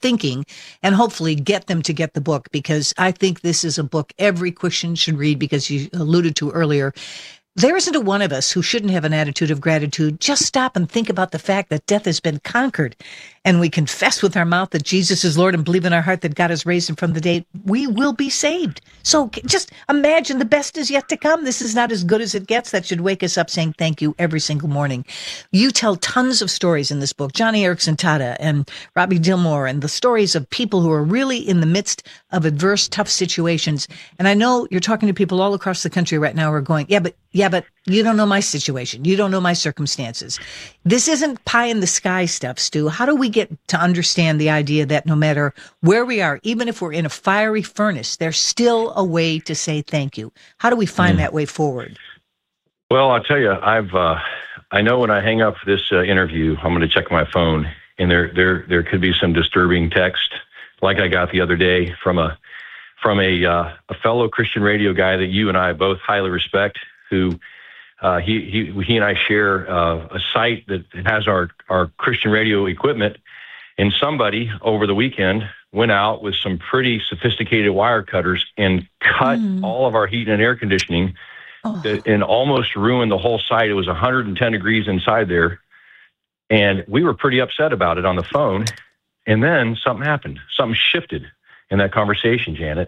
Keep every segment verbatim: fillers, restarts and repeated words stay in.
thinking and hopefully get them to get the book, because I think this is a book every Christian should read, because you alluded to earlier, there isn't a one of us who shouldn't have an attitude of gratitude. Just stop and think about the fact that death has been conquered, and we confess with our mouth that Jesus is Lord and believe in our heart that God has raised him from the dead. We will be saved. So just imagine the best is yet to come. This is not as good as it gets. That should wake us up saying thank you every single morning. You tell tons of stories in this book, Johnny Erickson Tada and Robbie Dilmore, and the stories of people who are really in the midst of adverse, tough situations. And I know you're talking to people all across the country right now who are going, yeah, but Yeah, but you don't know my situation. You don't know my circumstances. This isn't pie in the sky stuff, Stu. How do we get to understand the idea that no matter where we are, even if we're in a fiery furnace, there's still a way to say thank you? How do we find mm. that way forward? Well, I'll tell you, I've uh, I know when I hang up this uh, interview, I'm going to check my phone, and there there there could be some disturbing text, like I got the other day from a from a uh, a fellow Christian radio guy that you and I both highly respect, who uh, he he he and I share uh, a site that has our, our Christian radio equipment, and somebody over the weekend went out with some pretty sophisticated wire cutters and cut mm. all of our heat and air conditioning oh. that, and almost ruined the whole site. It was one hundred ten degrees inside there, and we were pretty upset about it on the phone. And then something happened. Something shifted in that conversation, Janet.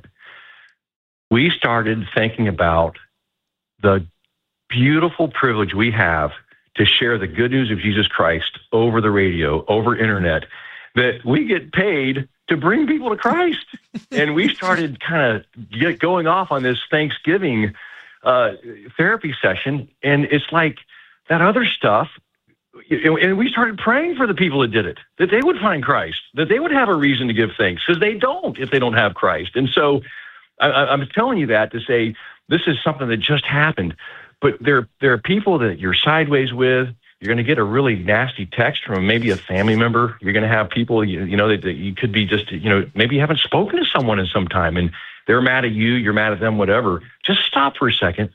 We started thinking about the beautiful privilege we have to share the good news of Jesus Christ over the radio, over internet, that we get paid to bring people to Christ. And we started kind of get going off on this Thanksgiving uh, therapy session. And it's like that other stuff. And we started praying for the people that did it, that they would find Christ, that they would have a reason to give thanks, because they don't if they don't have Christ. And so I, I'm telling you that to say this is something that just happened. But there, there are people that you're sideways with. You're going to get a really nasty text from maybe a family member. You're going to have people, you, you know, that, that you could be just, you know, maybe you haven't spoken to someone in some time, and they're mad at you, you're mad at them, whatever. Just stop for a second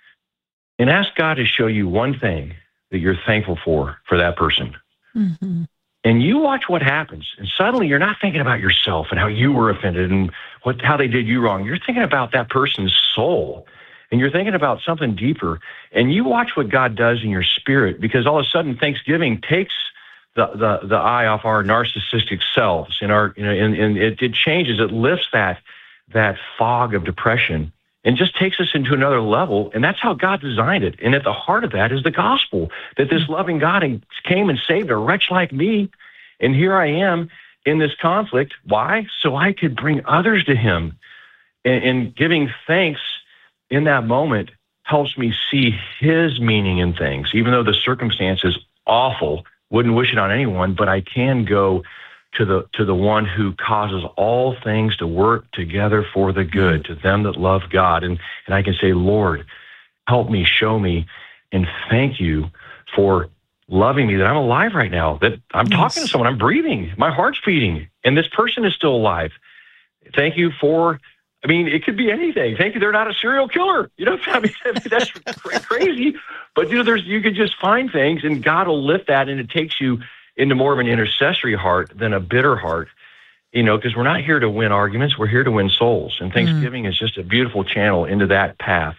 and ask God to show you one thing that you're thankful for, for that person. Mm-hmm. And you watch what happens. And suddenly you're not thinking about yourself and how you were offended and what, how they did you wrong. You're thinking about that person's soul. And you're thinking about something deeper, and you watch what God does in your spirit, because all of a sudden Thanksgiving takes the the, the eye off our narcissistic selves, and our you know, and, and it, it changes, it lifts that that fog of depression, and just takes us into another level. And that's how God designed it. And at the heart of that is the gospel, that this loving God came and saved a wretch like me, and here I am in this conflict. Why? So I could bring others to Him, and, and giving thanks in that moment helps me see His meaning in things, even though the circumstance is awful. Wouldn't wish it on anyone, but I can go to the to the one who causes all things to work together for the good, to them that love God. And, and I can say, Lord, help me, show me, and thank you for loving me, that I'm alive right now, that I'm yes. talking to someone, I'm breathing, my heart's beating, and this person is still alive. Thank you for, I mean, it could be anything. Thank you, they're not a serial killer. You know, I mean, that's crazy. But, you know, there's you could just find things, and God will lift that, and it takes you into more of an intercessory heart than a bitter heart, you know, because we're not here to win arguments. We're here to win souls. And Thanksgiving mm. is just a beautiful channel into that path.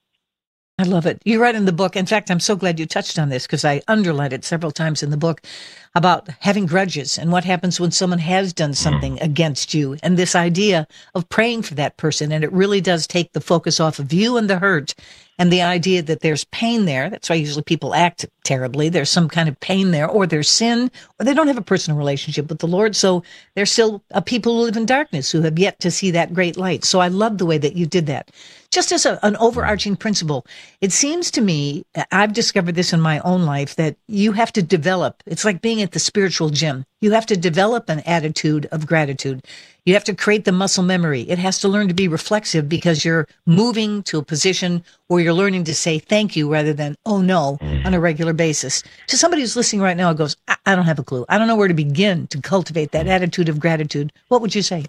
I love it. You write in the book, in fact, I'm so glad you touched on this, because I underlined it several times in the book, about having grudges and what happens when someone has done something mm. against you, and this idea of praying for that person. And it really does take the focus off of you and the hurt, and the idea that there's pain there. That's why usually people act terribly. There's some kind of pain there, or there's sin, or they don't have a personal relationship with the Lord. So there's still a people who live in darkness who have yet to see that great light. So I love the way that you did that. Just as a, an overarching principle, it seems to me, I've discovered this in my own life, that you have to develop, it's like being at the spiritual gym. You have to develop an attitude of gratitude. You have to create the muscle memory. It has to learn to be reflexive, because you're moving to a position where you're learning to say thank you rather than, oh no, on a regular basis. To somebody who's listening right now, goes, I, I don't have a clue. I don't know where to begin to cultivate that attitude of gratitude. What would you say?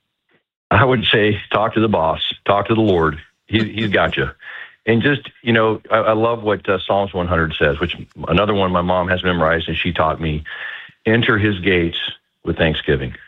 I would say, talk to the boss, talk to the Lord. He, he's got you. And just, you know, I, I love what uh, Psalms one hundred says, which another one my mom has memorized and she taught me. Enter His gates with thanksgiving.